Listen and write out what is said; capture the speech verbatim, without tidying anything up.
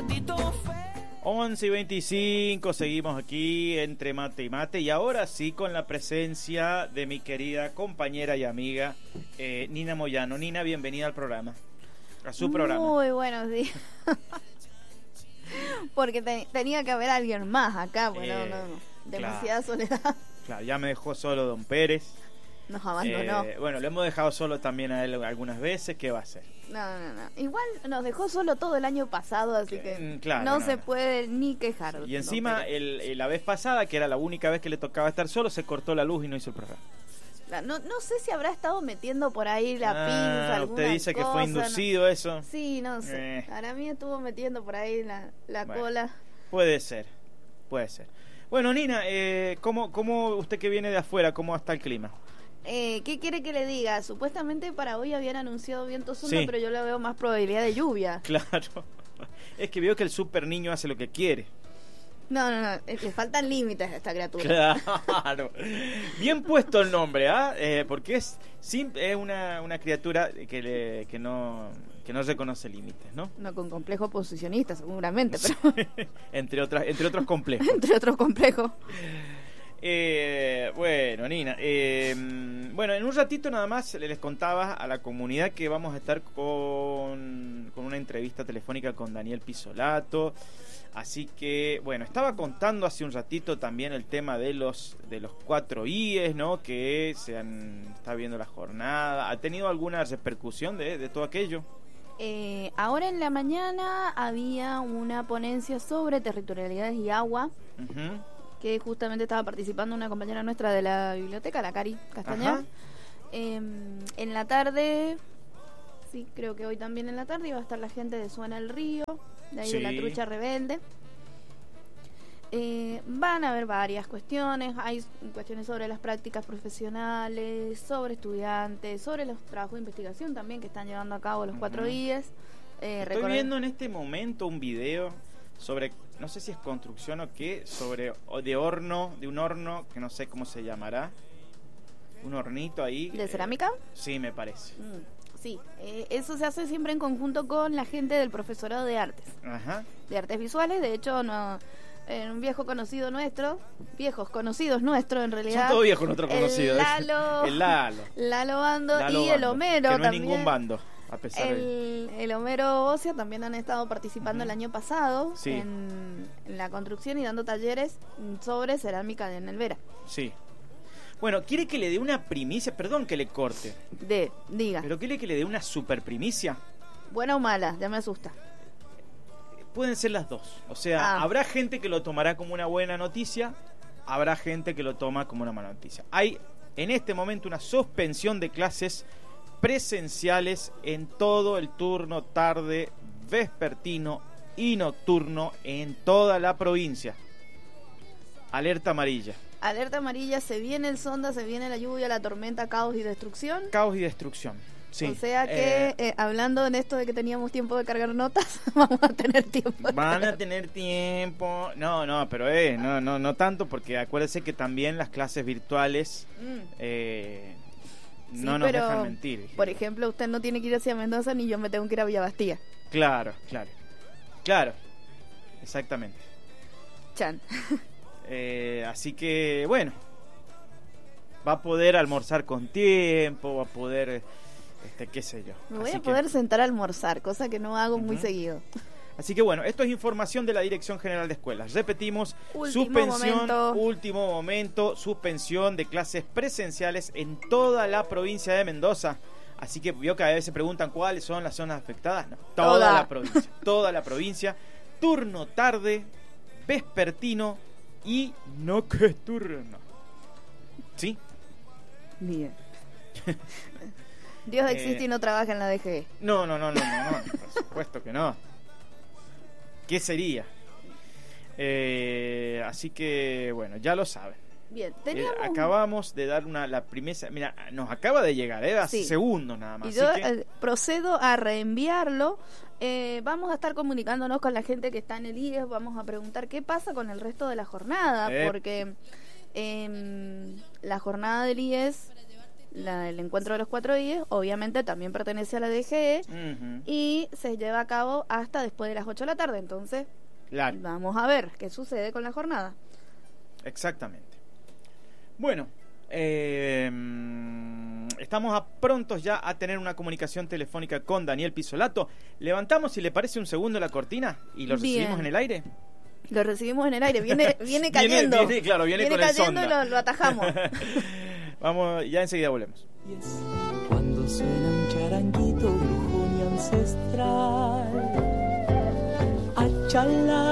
once y veinticinco, seguimos aquí entre mate y mate, y ahora sí con la presencia de mi querida compañera y amiga eh, Nina Moyano. Nina, bienvenida al programa, a su Muy programa. Muy buenos días. Porque te, tenía que haber alguien más acá, bueno, eh, no, no, demasiada claro, soledad. Claro, ya me dejó solo Don Pérez. Nos abandonó. Eh, bueno, lo hemos dejado solo también a él algunas veces. ¿Qué va a hacer? No, no, no. Igual nos dejó solo todo el año pasado, así que claro, no, no se no. puede ni quejar. Y encima, el, el, la vez pasada, que era la única vez que le tocaba estar solo, se cortó la luz y no hizo el programa. No, no sé si habrá estado metiendo por ahí la ah, pinza, alguna usted dice cosa, que fue inducido, no. eso. Sí, no sé. Eh. Para mí estuvo metiendo por ahí la, la bueno, cola. Puede ser, puede ser. Bueno, Nina, eh, ¿cómo, ¿cómo usted que viene de afuera, cómo está el clima? Eh, ¿Qué quiere que le diga? Supuestamente para hoy habían anunciado viento sur, sí, pero yo le veo más probabilidad de lluvia. Claro. Es que veo que el super niño hace lo que quiere. No, no, no, le faltan límites a esta criatura. Claro. Bien puesto el nombre, ¿ah? ¿eh? Porque es, es una, una criatura que, le, que, no, que no reconoce límites, ¿no? No, con complejo posicionista, seguramente, pero... entre, otras, entre otros complejos. entre otros complejos. Eh, bueno, Nina, eh, bueno, en un ratito nada más les contaba a la comunidad que vamos a estar con, con una entrevista telefónica con Daniel Pisolato. Así que, bueno, estaba contando hace un ratito también el tema de los de los cuatro I E S, ¿no? Que se han, está viendo la jornada. ¿Ha tenido alguna repercusión de, de todo aquello? Eh, ahora en la mañana había una ponencia sobre territorialidades y agua. Uh-huh. Que justamente estaba participando una compañera nuestra de la biblioteca, la Cari Castañeda. Eh, en la tarde, sí, creo que hoy también en la tarde iba a estar la gente de Suena el Río, de ahí sí, de la Trucha Rebelde. Eh, van a haber varias cuestiones, hay cuestiones sobre las prácticas profesionales, sobre estudiantes, sobre los trabajos de investigación también que están llevando a cabo los uh-huh. cuatro I E S. Eh, Estoy recordar... viendo en este momento un video sobre, no sé si es construcción o qué, sobre de horno, de un horno que no sé cómo se llamará, un hornito ahí. ¿De cerámica? Eh, sí, me parece. Mm, sí, eh, eso se hace siempre en conjunto con la gente del profesorado de artes. Ajá. De artes visuales, de hecho, no, eh, un viejo conocido nuestro, viejos conocidos nuestros en realidad. Son todos viejos nuestros conocidos. El Lalo. El Lalo. Lalo Bando Lalo y Bando, el Homero que no también. hay ningún bando. A pesar el, de... el Homero Ocia también han estado participando uh-huh. el año pasado sí. en, en la construcción y dando talleres sobre cerámica de Nelvera. Sí. Bueno, ¿quiere que le dé una primicia? Perdón que le corte. De, diga. ¿Pero quiere que le dé una super primicia? ¿Buena o mala? Ya me asusta. Pueden ser las dos. O sea, ah. habrá gente que lo tomará como una buena noticia, habrá gente que lo toma como una mala noticia. Hay en este momento una suspensión de clases presenciales en todo el turno tarde, vespertino y nocturno en toda la provincia. Alerta amarilla. Alerta amarilla, se viene el sonda, se viene la lluvia, la tormenta, caos y destrucción. Caos y destrucción, sí. O sea que, eh, eh, hablando en esto de que teníamos tiempo de cargar notas, vamos a tener tiempo. Van a tener tiempo. No, no, pero eh, no, no, no tanto, porque acuérdese que también las clases virtuales... Mm. Eh, Sí, no nos pero, dejan mentir. Por ejemplo, usted no tiene que ir hacia Mendoza ni yo me tengo que ir a Villa Bastilla. Claro, claro. Claro, exactamente. Chan. Eh, así que, bueno, va a poder almorzar con tiempo, va a poder, este, qué sé yo. Me voy así a poder que... sentar a almorzar, cosa que no hago uh-huh. muy seguido. Así que bueno, esto es información de la Dirección General de Escuelas. Repetimos, último suspensión, momento. último momento, suspensión de clases presenciales en toda la provincia de Mendoza. Así que vio que a veces se preguntan cuáles son las zonas afectadas. No, toda, toda la provincia, toda la provincia. Turno tarde, vespertino y nocturno. ¿Sí? Bien. Dios existe eh, y no trabaja en la D G E. No, no, no, no, no, no, por supuesto que no. ¿Qué sería? Eh, así que, bueno, ya lo saben. Bien, teníamos... Eh, acabamos de dar una la primera... Mira, nos acaba de llegar, ¿eh? Hace sí. segundos nada más. Y yo que... eh, procedo a reenviarlo. Eh, vamos a estar comunicándonos con la gente que está en el I E S. Vamos a preguntar qué pasa con el resto de la jornada. Eh. Porque eh, la jornada del I E S La, el encuentro de los cuatro I, obviamente también pertenece a la D G E, uh-huh. y se lleva a cabo hasta después de las ocho de la tarde. Entonces, claro. vamos a ver qué sucede con la jornada. Exactamente. Bueno, eh, estamos a prontos ya a tener una comunicación telefónica con Daniel Pisolato. Levantamos, si le parece, un segundo la cortina y lo Bien. recibimos en el aire. Lo recibimos en el aire, viene, viene cayendo. Viene, viene, claro, viene, viene con cayendo el y lo, lo atajamos. Vamos, ya enseguida volvemos. Yes. Cuando suena un charanguito brujón y ancestral, achalá.